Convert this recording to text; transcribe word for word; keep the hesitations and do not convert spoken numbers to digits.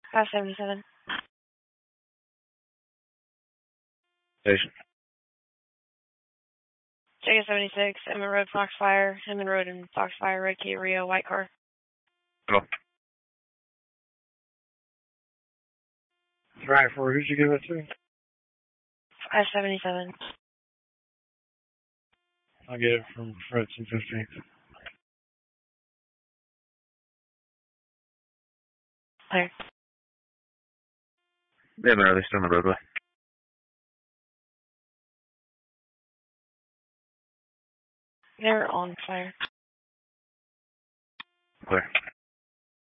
five seventy-seven. Station. Jacob seventy-six, Emmett Road, Foxfire. Emmett Road and Foxfire, Red Kia Rio, white car. Hello. Right, for who'd you give it to? five seventy-seven. I'll get it from Fred two fifteen. Clear. Yeah, man, they're still on the roadway. They're on fire. Clear.